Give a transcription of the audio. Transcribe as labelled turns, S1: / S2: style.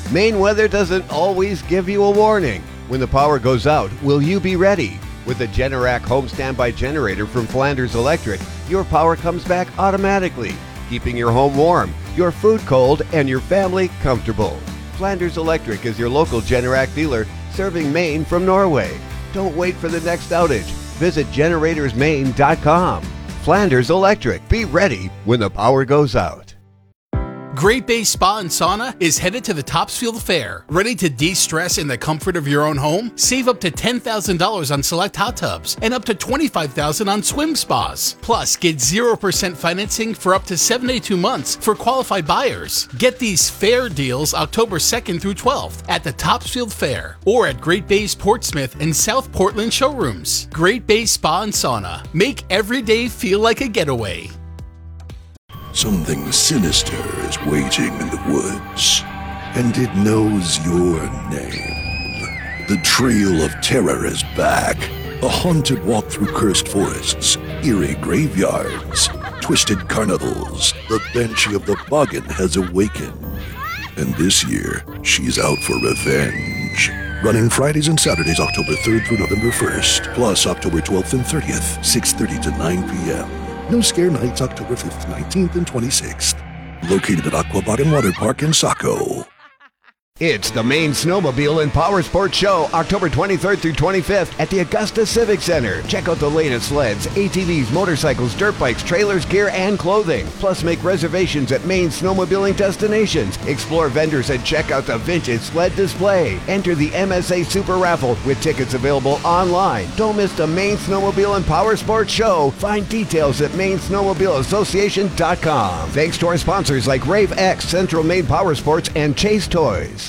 S1: Maine weather doesn't always give you a warning. When the power goes out, will you be ready? With the Generac home standby generator from Flanders Electric, your power comes back automatically, keeping your home warm, your food cold, and your family comfortable. Flanders Electric is your local Generac dealer serving Maine from Norway. Don't wait for the next outage. Visit generatorsmaine.com. Flanders Electric. Be ready when the power goes out.
S2: Great Bay Spa and Sauna is headed to the Topsfield Fair. Ready to de-stress in the comfort of your own home? Save up to $10,000 on select hot tubs and up to $25,000 on swim spas. Plus, get 0% financing for up to 72 months for qualified buyers. Get these fair deals October 2nd through 12th at the Topsfield Fair or at Great Bay's Portsmouth and South Portland showrooms. Great Bay Spa and Sauna. Make every day feel like a getaway.
S3: Something sinister is waiting in the woods, and it knows your name. The Trail of Terror is back. A haunted walk through cursed forests, eerie graveyards, twisted carnivals. The Banshee of the Boggin has awakened. And this year, she's out for revenge. Running Fridays and Saturdays, October 3rd through November 1st, plus October 12th and 30th, 6:30 to 9 p.m. No Scare Nights, October 5th, 19th, and 26th. Located at Aquabot Water Park in Saco.
S1: It's the Maine Snowmobile and Power Sports Show, October 23rd through 25th at the Augusta Civic Center. Check out the latest sleds, ATVs, motorcycles, dirt bikes, trailers, gear, and clothing. Plus, make reservations at Maine snowmobiling destinations. Explore vendors and check out the vintage sled display. Enter the MSA Super Raffle with tickets available online. Don't miss the Maine Snowmobile and Power Sports Show. Find details at MaineSnowmobileAssociation.com. Thanks to our sponsors like Rave X, Central Maine Power Sports, and Chase Toys.